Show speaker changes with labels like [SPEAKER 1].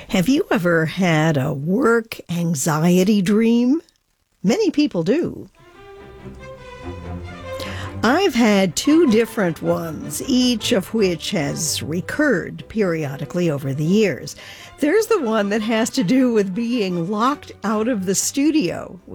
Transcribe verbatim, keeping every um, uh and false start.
[SPEAKER 1] Have you ever had a work anxiety dream? Many people do. I've had two different ones, each of which has recurred periodically over the years. There's the one that has to do with being locked out of the studio